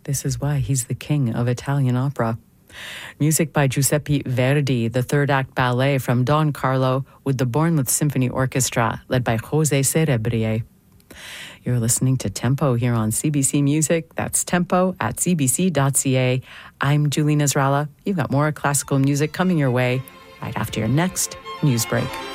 This is why he's the king of Italian opera. Music by Giuseppe Verdi, the third act ballet from Don Carlo with the Bournemouth Symphony Orchestra, led by Jose Cerebrier. You're listening to Tempo here on CBC Music. That's tempo at cbc.ca. I'm Julie Nasrallah. You've got more classical music coming your way right after your next news break.